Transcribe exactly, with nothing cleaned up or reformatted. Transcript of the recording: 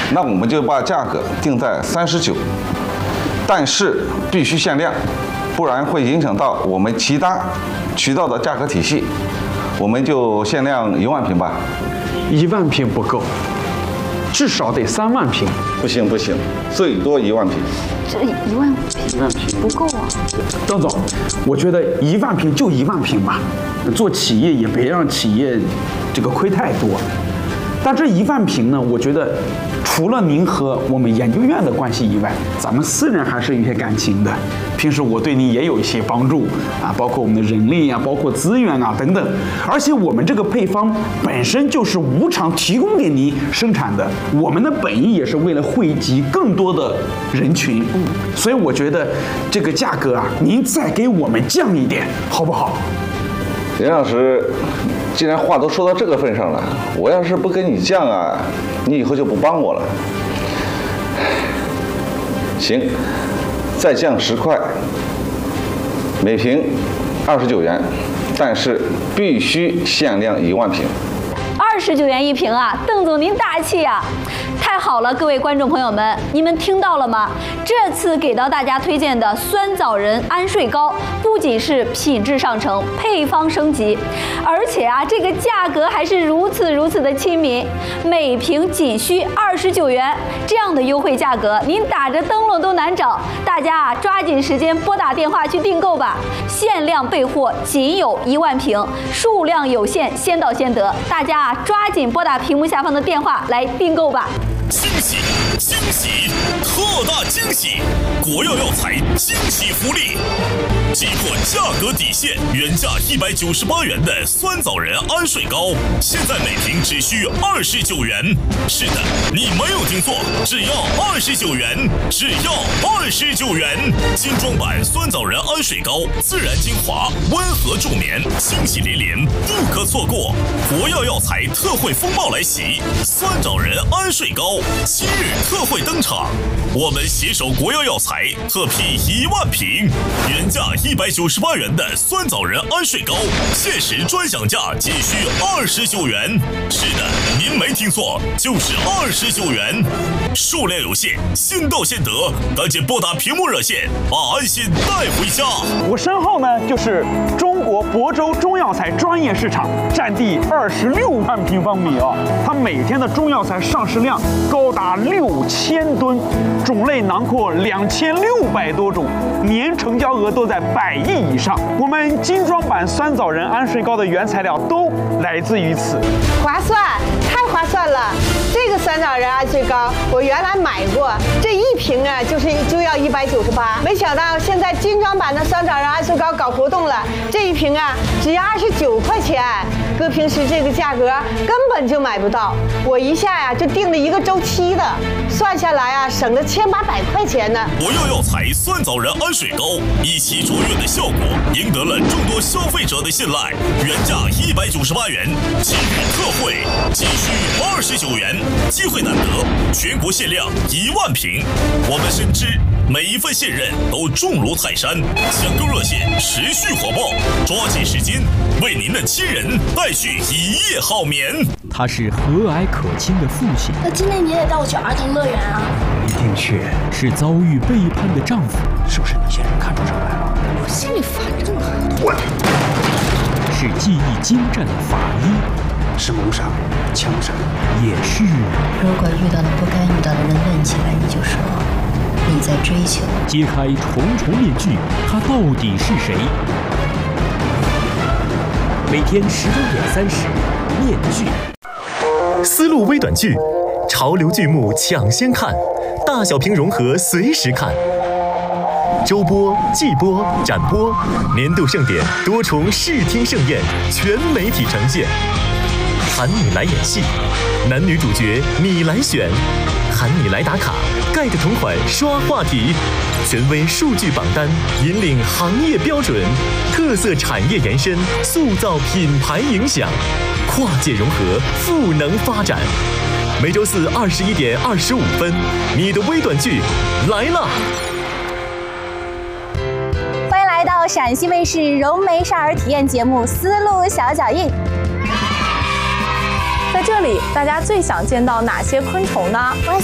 那我们就把价格定在三十九，但是必须限量，不然会影响到我们其他渠道的价格体系。我们就限量一万瓶吧。 一万瓶不够，至少得三万瓶。 不行不行，最多一万瓶。 这一万瓶， 一万瓶不够啊。 邓总，我觉得一万瓶就一万瓶吧，做企业也别让企业这个亏太多。但这一万瓶呢，我觉得除了您和我们研究院的关系以外，咱们私人还是有一些感情的。平时我对您也有一些帮助啊，包括我们的人力啊，包括资源啊等等。而且我们这个配方本身就是无偿提供给您生产的，我们的本意也是为了惠及更多的人群。嗯，所以我觉得这个价格啊，您再给我们降一点，好不好？ 林老师，既然话都说到这个份上了，我要是不跟你降啊，你以后就不帮我了。行，再降十块，每瓶二十九元，但是必须限量一万瓶。 二十九元一瓶啊，邓总您大气啊！太好了，各位观众朋友们，你们听到了吗？这次给到大家推荐的酸枣仁安睡膏，不仅是品质上乘，配方升级，而且啊，这个价格还是如此如此的亲民，每瓶仅需二十九元，这样的优惠价格，您打着灯笼都难找。大家啊，抓紧时间拨打电话去订购吧，限量备货，仅有一万瓶，数量有限，先到先得。大家啊，抓紧拨打屏幕下方的电话来订购吧。 惊喜惊喜，特大惊喜！国药药材惊喜福利，击破价格底线，原价一百九十八元的酸枣仁安睡膏，现在每瓶只需二十九元。是的，你没有听错，只要二十九元，只要二十九元。精装版酸枣仁安睡膏，自然精华，温和助眠，惊喜连连，不可错过。国药药材特惠风暴来袭，酸枣仁安睡膏今日特惠登场，我们携手国药药材特批一万瓶，原价一百九十八元的酸枣仁安睡膏，限时专享价仅需二十九元。是的，您没听错，就是二十九元，数量有限，先到先得，赶紧拨打屏幕热线，把安心带回家。 我身后呢，就是中国亳州中药材专业市场，占地二十六万平方米啊，它每天的中药材上市量高达六千吨，种类囊括两千六百多种，年成交额都在百亿以上。我们精装版酸枣仁安睡膏的原材料都来自于此， 划算，太划算了！这个酸枣仁安睡膏我原来买过，这一瓶啊就是就要一百九十八，没想到现在精装版的酸枣仁安睡膏搞活动了，这一瓶啊只要二十九块钱，搁平时这个价格根本就买不到。我一下呀、啊、就订了一个周期的，算下来啊省了千八百块钱呢。 国药药材酸枣仁安睡膏一起卓越的效果，赢得了众多消费者的信赖。原价一百九十八元，今日特惠仅需二十九元，机会难得，全国限量一万瓶。我们深知每一份信任都重如泰山，抢购热线持续火爆，抓紧时间为您的亲人带去一夜好眠。 他是和蔼可亲的父亲， 那今年你也带我去儿童乐园啊？ 一定去。是遭遇背叛的丈夫， 是不是你先生看出什么来了？ 我心里烦着呢。 滚！ 是技艺精湛的法医， 是谋杀、枪杀， 也是。 如果遇到了不该遇到的人，问起来你就说你在追求。 揭开重重面具，他到底是谁？每天十九点三十，面具。 丝路微短剧，潮流剧目抢先看，大小屏融合随时看。周播、季播、展播，年度盛典多重视听盛宴，全媒体呈现。喊你来演戏，男女主角你来选，喊你来打卡，get同款刷话题，权威数据榜单引领行业标准，特色产业延伸塑造品牌影响，跨界融合赋能发展。每周四二十一点二十五分，你的微短剧来了。 欢迎来到陕西卫视融媒少儿体验节目《丝路小脚印》。 在这里，大家最想见到哪些昆虫呢？ 我